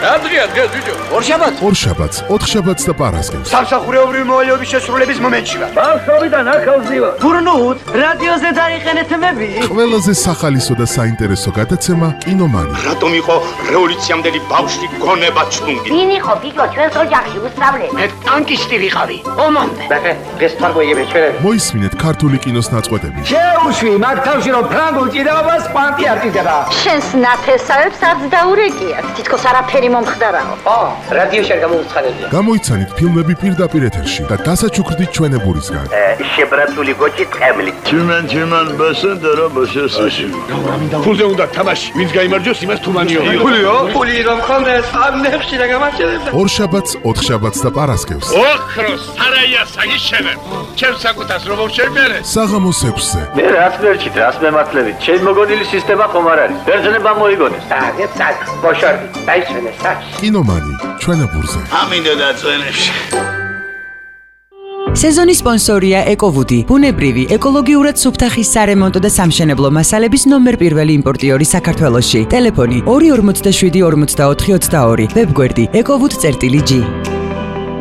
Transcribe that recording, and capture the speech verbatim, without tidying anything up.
რა დღეა დღეს ბიჭო? ორშაბათს. ორშაბათს, ოთხშაბათს და პარასკევს. სამსახურეობრივი მოვალეობის შესრულების მომენტშია. ბავშვობიდან ახალზევა. გურნუთ, რადიოზე დაიყენეთ მები. ყველაზე სახალისო და საინტერესო გადაცემა კინომანი. რატომ იყო რევოლუციამდელი ბავშვი გონება ჩუნგი? ვინ იყო გიგო ჩვენს ოჯახში უსწავლელი? მე ტანკისტი ვიყავი. ომამდე. ბახე, დღეს თარგოიები ჩვენები. მოისმინეთ ქართული კინოს ნაწყვეტები. შეუშვი მაგ თავში რომ ფრანგულ ჭიდაობას კვანტი არ ჭირდება. შენს ნათესავებს არც დაურეკიათ. თითქოს არაფერი მომხდარაო. ო, რადიოში არ გამოუცხადებია. გამოიცანით ფილმები პირდაპირ ეთერში და დასაჩუქრდით ჩვენებურისგან. შებრაცული გოჭი ტყემლით. Tümen tümen basın dara basıyorsun. ფულზე უნდა თამაში. ვინც გაიმარჯვოს, იმას თუმანიო. ფულიო? ფული რომ ხონდეს, ამ ნებში რა გამარჯვებდა. ორშაბათს, ოთხშაბათს და პარასკევს. ოქროს სარაია საგიშენებ. ჩემ საკუთას რომ შევმერე. საღამოს ექვსზე. Ne rast verçit, rast mematlevit. Çel mogonili sistema xomar არის. ბერძნება მოიგონეს. აგეთ სად, ბოშორდი, დაიშვენეს სად. კინომანი, ჩვენებურზე. ამინდა დაწვენებში. სეზონის სპონსორია ეკოვუდი, ბუნებრივი, ეკოლოგიურად სუფთა ხის სარემონტო და სამშენებლო მასალების ნომერ პირველი იმპორტიორი საქართველოში. ტელეფონი ორი ორმოცდაშვიდი ორმოცდაოთხი ოცდაორი, ვებგვერდი ეკოვუდ წერტილი ჯი.